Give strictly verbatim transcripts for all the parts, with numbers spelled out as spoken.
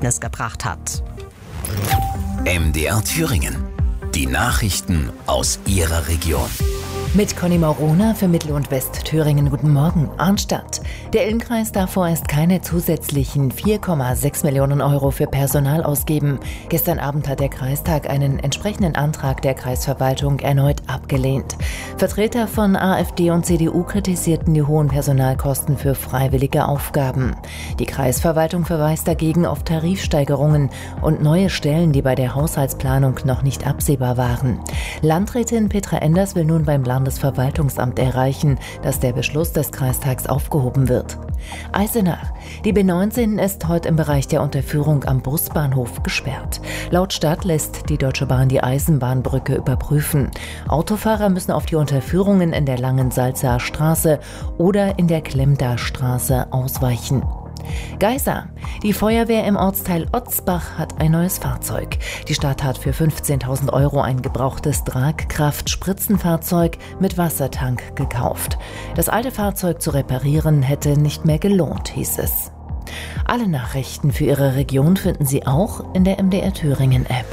Kenntnis gebracht hat. M D R Thüringen. Die Nachrichten aus Ihrer Region. Mit Conny Maurona für Mittel- und Westthüringen. Guten Morgen. Arnstadt. Der Ilm-Kreis darf vorerst keine zusätzlichen vier Komma sechs Millionen Euro für Personal ausgeben. Gestern Abend hat der Kreistag einen entsprechenden Antrag der Kreisverwaltung erneut abgelehnt. Vertreter von AfD und C D U kritisierten die hohen Personalkosten für freiwillige Aufgaben. Die Kreisverwaltung verweist dagegen auf Tarifsteigerungen und neue Stellen, die bei der Haushaltsplanung noch nicht absehbar waren. Landrätin Petra Enders will nun beim Landesverwaltungsamt erreichen, dass der Beschluss des Kreistags aufgehoben wird. Eisenach. Die B neunzehn ist heute im Bereich der Unterführung am Busbahnhof gesperrt. Laut Stadt lässt die Deutsche Bahn die Eisenbahnbrücke überprüfen. Autofahrer müssen auf die Unterführungen in der Langensalzer Straße oder in der Klemder Straße ausweichen. Geisa. Die Feuerwehr im Ortsteil Otzbach hat ein neues Fahrzeug. Die Stadt hat für fünfzehntausend Euro ein gebrauchtes Tragkraft-Spritzenfahrzeug mit Wassertank gekauft. Das alte Fahrzeug zu reparieren hätte nicht mehr gelohnt, hieß es. Alle Nachrichten für Ihre Region finden Sie auch in der M D R Thüringen App.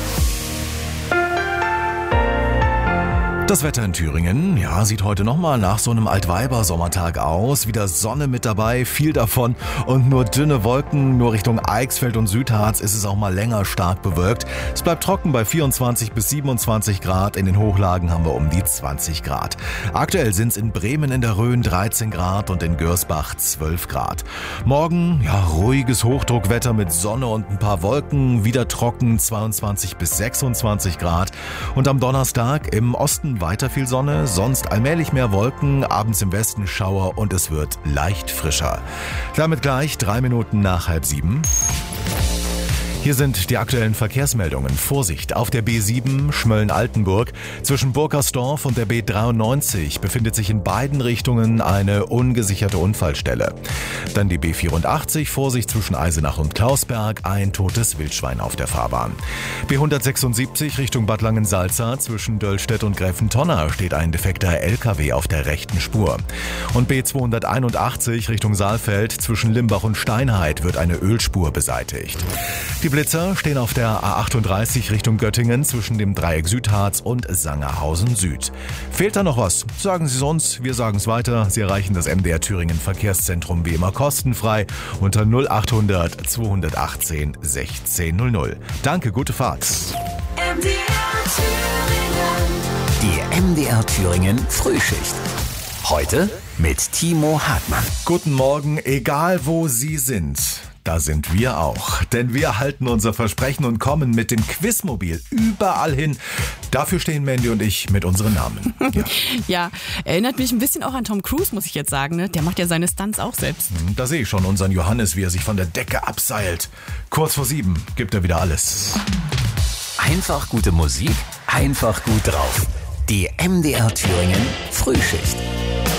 Das Wetter in Thüringen, ja, sieht heute nochmal nach so einem Altweiber-Sommertag aus. Wieder Sonne mit dabei, viel davon und nur dünne Wolken. Nur Richtung Eichsfeld und Südharz ist es auch mal länger stark bewölkt. Es bleibt trocken bei vierundzwanzig bis siebenundzwanzig Grad. In den Hochlagen haben wir um die zwanzig Grad. Aktuell sind es in Bremen in der Rhön dreizehn Grad und in Görsbach zwölf Grad. Morgen, ja, ruhiges Hochdruckwetter mit Sonne und ein paar Wolken. Wieder trocken, zweiundzwanzig bis sechsundzwanzig Grad. Und am Donnerstag im Osten weiter viel Sonne, sonst allmählich mehr Wolken, abends im Westen Schauer und es wird leicht frischer. Damit gleich drei Minuten nach halb sieben. Hier sind die aktuellen Verkehrsmeldungen. Vorsicht, auf der B sieben Schmölln-Altenburg zwischen Burkersdorf und der B dreiundneunzig befindet sich in beiden Richtungen eine ungesicherte Unfallstelle. Dann die B vierundachtzig, Vorsicht zwischen Eisenach und Klausberg, ein totes Wildschwein auf der Fahrbahn. B hundertsechsundsiebzig Richtung Bad Langensalza zwischen Döllstedt und Gräfentonna steht ein defekter L K W auf der rechten Spur. Und B zweihunderteinundachtzig Richtung Saalfeld zwischen Limbach und Steinheid wird eine Ölspur beseitigt. Die Blitzer stehen auf der A achtunddreißig Richtung Göttingen zwischen dem Dreieck Südharz und Sangerhausen Süd. Fehlt da noch was? Sagen Sie es uns, wir sagen es weiter. Sie erreichen das M D R Thüringen Verkehrszentrum wie immer kostenfrei unter null achthundert zweihundertachtzehn sechzehn null null. Danke, gute Fahrt. M D R Thüringen. Die M D R Thüringen Frühschicht. Heute mit Timo Hartmann. Guten Morgen, egal wo Sie sind. Da sind wir auch, denn wir halten unser Versprechen und kommen mit dem Quizmobil überall hin. Dafür stehen Mandy und ich mit unseren Namen. Ja. Ja, erinnert mich ein bisschen auch an Tom Cruise, muss ich jetzt sagen. Ne? Der macht ja seine Stunts auch selbst. Da sehe ich schon unseren Johannes, wie er sich von der Decke abseilt. Kurz vor sieben gibt er wieder alles. Einfach gute Musik, einfach gut drauf. Die M D R Thüringen Frühschicht.